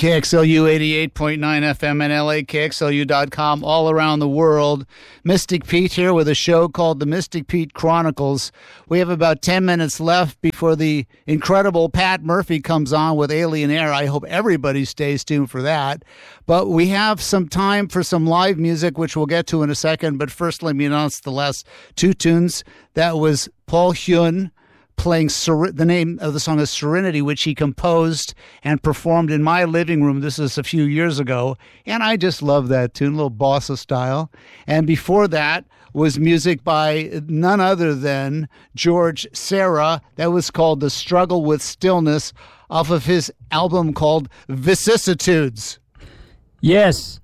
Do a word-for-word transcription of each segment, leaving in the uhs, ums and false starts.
K X L U eighty-eight point nine F M in L A, K X L U dot com, all around the world. Mystic Pete here with a show called The Mystic Pete Chronicles. We have about ten minutes left before the incredible Pat Murphy comes on with Alien Air. I hope everybody stays tuned for that. But we have some time for some live music, which we'll get to in a second. But first, let me announce the last two tunes. That was Paul Hyun playing Ser- the name of the song is Serenity, which he composed and performed in my living room. This is a few years ago, and I just love that tune, a little bossa style. And before that was music by none other than George Serra. That was called The Struggle with Stillness off of his album called Vicissitudes. Yes.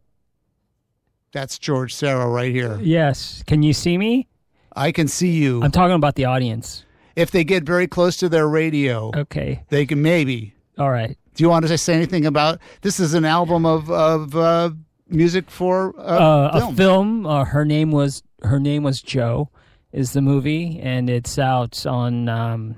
That's George Serra right here. Yes. Can you see me? I can see you. I'm talking about the audience. If they get very close to their radio, okay, they can maybe. All right. Do you want to say anything about this? Is an album of of uh, music for uh, uh, film. a film. Uh, her name was her name was Joe, is the movie, and it's out on um,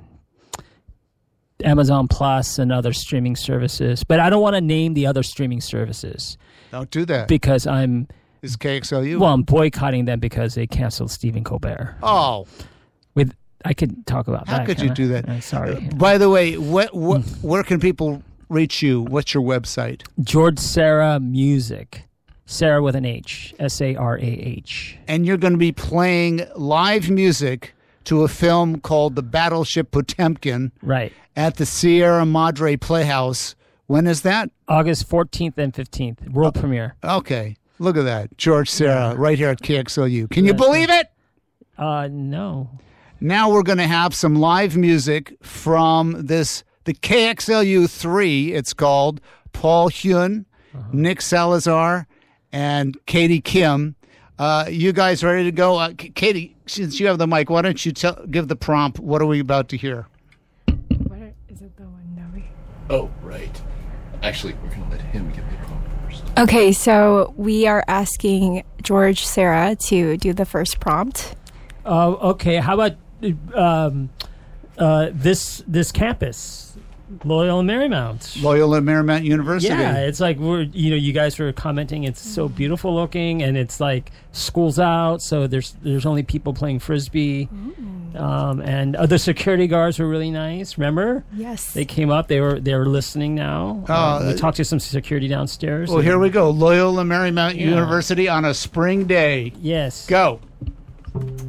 Amazon Plus and other streaming services. But I don't want to name the other streaming services. Don't do that because I'm. Is K X L U? Well, I'm boycotting them because they canceled Stephen Colbert. Oh. With I could talk about How that. How could you do that? Uh, sorry. Uh, by the way, what, what, where can people reach you? What's your website? George Serra Music. Sarah with an H. S A R A H. And you're going to be playing live music to a film called The Battleship Potemkin. Right. At the Sierra Madre Playhouse. When is that? August fourteenth and fifteenth. World oh, premiere. Okay. Look at that. George Serra, yeah. Right here at K X L U. Can you That's believe it? Uh, no. Now we're going to have some live music from this, the K X L U three, it's called. Paul Hyun, uh-huh. Nick Salazar, and Katie Kim. Uh, you guys ready to go? Uh, Katie, since you have the mic, why don't you tell, give the prompt? What are we about to hear? What are, is it the one that we... Oh, right. Actually, we're going to let him give the prompt first. Okay, so we are asking George Serra to do the first prompt. Uh, okay, how about um, uh, this this campus, Loyola Marymount. Loyola Marymount University. Yeah, it's like we're you know you guys were commenting. It's so beautiful looking, and it's like school's out, so there's there's only people playing frisbee, um, and other security guards were really nice. Remember? Yes. They came up. They were they were listening now. Uh, um, we talked to some security downstairs. Well, here we go. Loyola Marymount Yeah. University on a spring day. Yes. Go.